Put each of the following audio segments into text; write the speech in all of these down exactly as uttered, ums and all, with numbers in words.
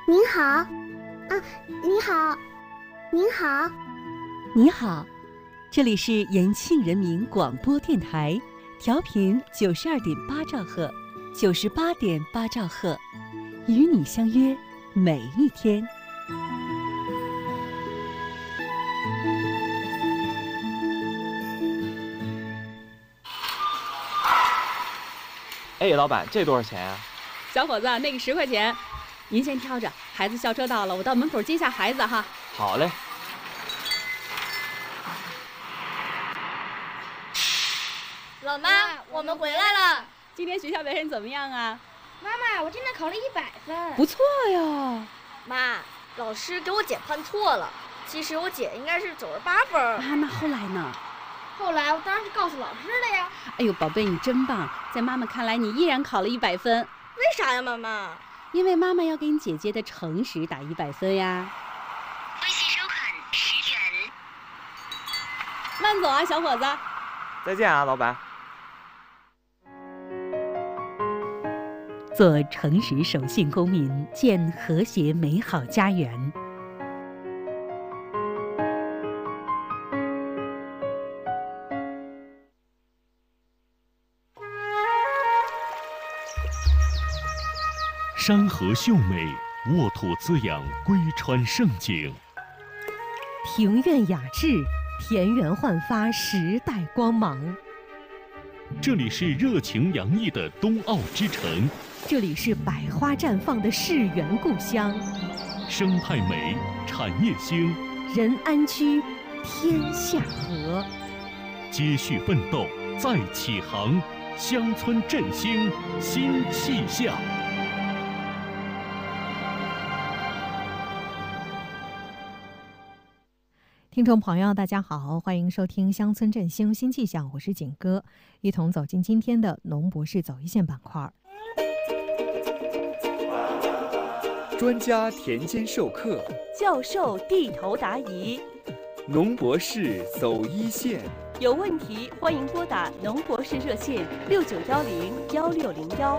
您好，啊，你好，您好， 你好，这里是延庆人民广播电台，调频九十二点八兆赫，九十八点八兆赫，与你相约每一天。 哎，老板，这多少钱啊？ 小伙子，那个十块钱，您先挑着。孩子校车到了，我到门口接下孩子哈。 好嘞。 老妈，我们回来了。 今天学校表现怎么样啊？ 妈妈，我今天考了一百分。 不错呀。 妈，老师给我姐判错了，其实我姐应该是九十八分。 啊，那后来呢？ 后来我当然是告诉老师了呀。 哎呦，宝贝，你真棒！在妈妈看来，你依然考了一百分。 为啥呀，妈妈？ 因为妈妈要给你姐姐的诚实打一百分呀。 微信收款十元。 慢走啊，小伙子。 再见啊，老板。 做诚实守信公民，建和谐美好家园。 山河秀美，沃土滋养归川盛景； 庭院雅致，田园焕发时代光芒。 这里是热情洋溢的冬奥之城， 这里是百花绽放的世园故乡。 生态美，产业兴， 人安居，天下和。 接续奋斗，再起航，乡村振兴新气象。 听众朋友大家好，欢迎收听乡村振兴新气象，我是景哥，一同走进今天的农博士走一线板块。 专家田间授课， 教授地头答疑， 农博士走一线。 有问题欢迎拨打农博士热线六九幺零幺六零幺。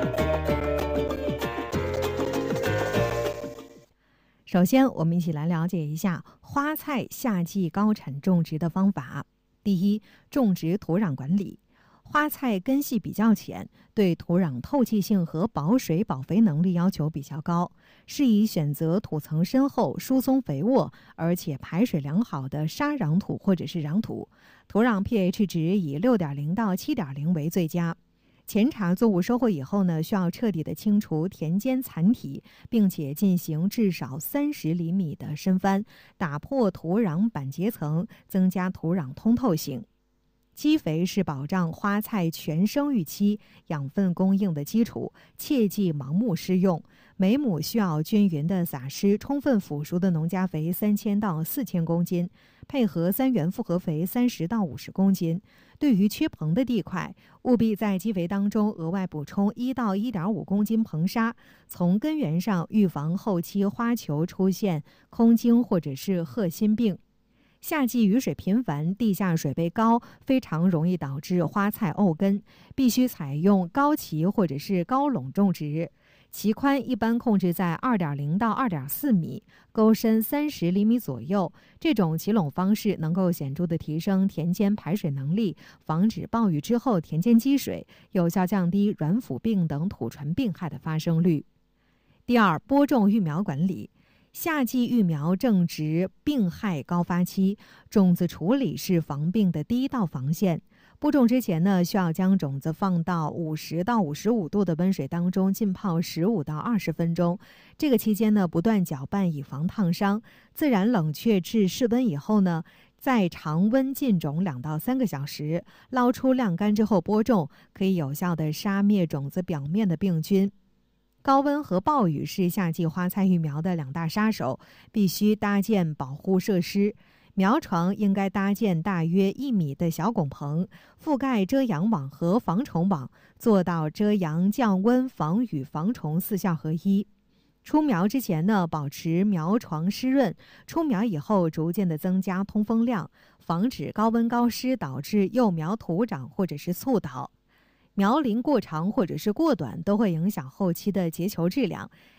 首先，我们一起来了解一下花菜夏季高产种植的方法。第一，种植土壤管理。花菜根系比较浅，对土壤透气性和保水保肥能力要求比较高，适宜选择土层深厚、疏松肥沃，而且排水良好的沙壤土或者是壤土。土壤 pH 值以 六点零 到 七点零 为最佳。前茬作物收获以后呢，需要彻底的清除田间残体，并且进行至少三十厘米的深翻，打破土壤板结层，增加土壤通透性。基肥是保障花菜全生育期养分供应的基础，切忌盲目施用。每亩需要均匀的撒施充分腐熟的农家肥三千到四千公斤，配合三元复合肥三十到五十公斤。对于缺硼的地块，务必在基肥当中额外补充一到一点五公斤硼砂，从根源上预防后期花球出现空茎或者是褐心病。夏季雨水频繁，地下水位高，非常容易导致花菜沤根，必须采用高畦或者是高垄种植。畦宽一般控制在 二点零 到 二点四 米，沟深三十厘米左右。这种畦垄方式能够显著地提升田间排水能力，防止暴雨之后田间积水，有效降低软腐病等土传病害的发生率。第二，播种育苗管理。夏季育苗正值病害高发期，种子处理是防病的第一道防线。播种之前呢，需要将种子放到五十到五十五度的温水当中浸泡十五到二十分钟。这个期间呢，不断搅拌以防烫伤。自然冷却至室温以后呢，再常温浸种两到三个小时，捞出晾干之后播种，可以有效地杀灭种子表面的病菌。高温和暴雨是夏季花菜育苗的两大杀手，必须搭建保护设施。苗床应该搭建大约一米的小拱棚，覆盖遮阳网和防虫网，做到遮阳、降温、防雨、防虫四效合一。出苗之前呢，保持苗床湿润；出苗以后，逐渐的增加通风量，防止高温高湿导致幼苗徒长或者是猝倒。苗龄过长或者是过短都会影响后期的结球质量，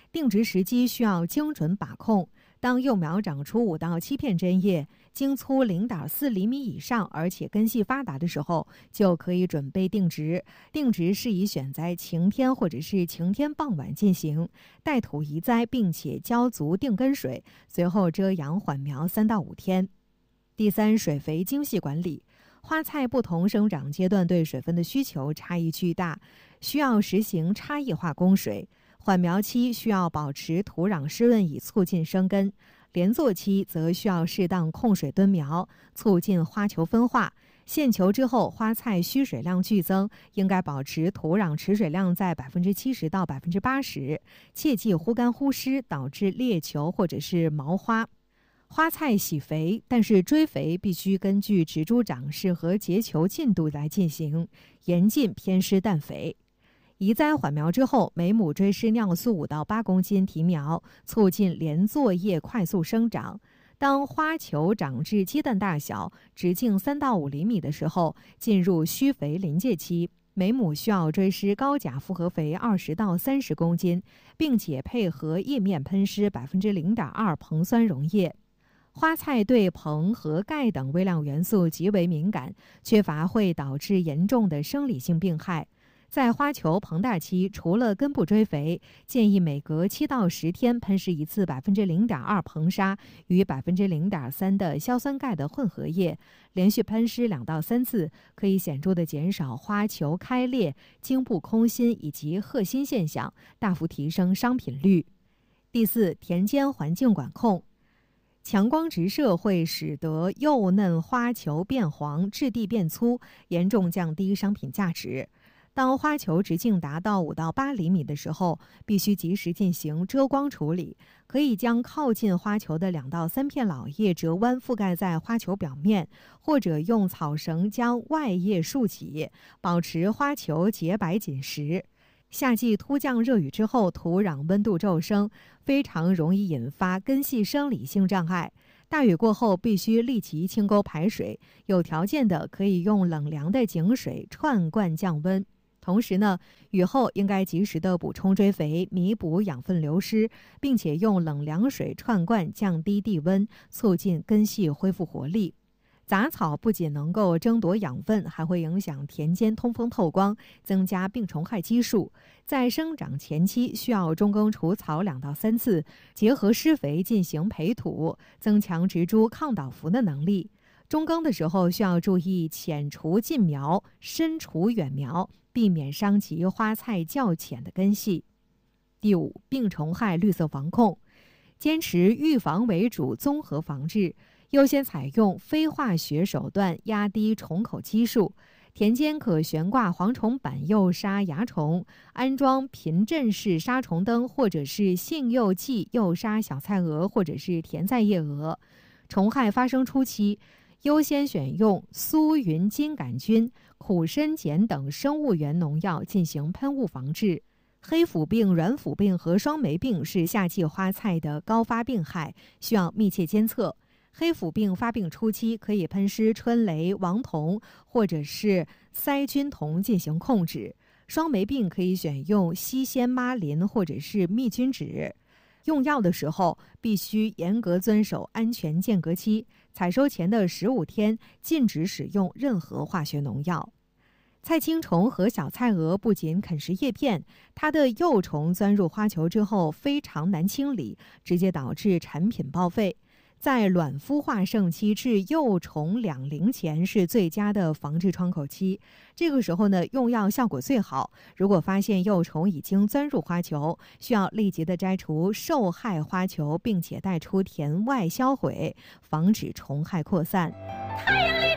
定植时机需要精准把控。当幼苗长出五到七片针叶，茎粗 零点四厘米以上，而且根系发达的时候，就可以准备定植。定植适宜选在晴天或者是晴天傍晚进行，带土移栽，并且浇足定根水，随后遮阳缓苗三到五天。第三，水肥精细管理。花菜不同生长阶段对水分的需求差异巨大，需要实行差异化供水。缓苗期需要保持土壤湿润以促进生根，连作期则需要适当控水蹲苗，促进花球分化。现球之后，花菜需水量剧增，应该保持土壤持水量在百分之七十到百分之八十，切忌忽干忽湿导致裂球或者是毛花。花菜喜肥，但是追肥必须根据植株长势和结球进度来进行，严禁偏施氮肥。移栽缓苗之后，每亩追施尿素五到八公斤提苗，促进连作叶快速生长。当花球长至鸡蛋大小，直径三到五厘米的时候，进入需肥临界期，每亩需要追施高钾复合肥二十到三十公斤，并且配合叶面喷施百分之零点二硼酸溶液。花菜对硼和钙等微量元素极为敏感，缺乏会导致严重的生理性病害。在花球膨大期，除了根部追肥，建议每隔七到十天喷施一次百分之零点二硼砂与百分之零点三的硝酸钙的混合液，连续喷施两到三次，可以显著的减少花球开裂、茎部空心以及褐心现象，大幅提升商品率。第四，田间环境管控。强光直射会使得幼嫩花球变黄、质地变粗，严重降低商品价值。当花球直径达到五到八厘米的时候，必须及时进行遮光处理。可以将靠近花球的两到三片老叶折弯覆盖在花球表面，或者用草绳将外叶竖起，保持花球洁白紧实。夏季突降热雨之后，土壤温度骤升，非常容易引发根系生理性障碍。大雨过后必须立即清沟排水，有条件的可以用冷凉的井水串灌降温。同时呢，雨后应该及时的补充追肥，弥补养分流失，并且用冷凉水串灌降低地温，促进根系恢复活力。杂草不仅能够争夺养分，还会影响田间通风透光，增加病虫害基数。在生长前期需要中耕除草两到三次，结合施肥进行培土，增强植株抗倒伏的能力。中耕的时候需要注意浅除近苗，深除远苗，避免伤及花菜较浅的根系。第五，病虫害绿色防控，坚持预防为主，综合防治。优先采用非化学手段压低虫口基数，田间可悬挂蝗虫板诱杀蚜虫，安装频振式杀虫灯，或者是杏诱剂诱杀小菜蛾或者是甜菜叶蛾。虫害发生初期，优先选用苏云金杆菌、苦参碱等生物源农药进行喷雾防治。黑腐病、软腐病和双霉病是夏季花菜的高发病害，需要密切监测。黑腐病发病初期，可以喷施春雷、王酮或者是塞菌酮进行控制。双霉病可以选用西仙妈林或者是密菌酯。用药的时候必须严格遵守安全间隔期，采收前的十五天禁止使用任何化学农药。菜青虫和小菜蛾不仅啃食叶片，它的幼虫钻入花球之后非常难清理，直接导致产品报废。在卵孵化盛期至幼虫两龄前是最佳的防治窗口期，这个时候呢，用药效果最好。如果发现幼虫已经钻入花球，需要立即的摘除受害花球，并且带出田外销毁，防止虫害扩散。 太阳里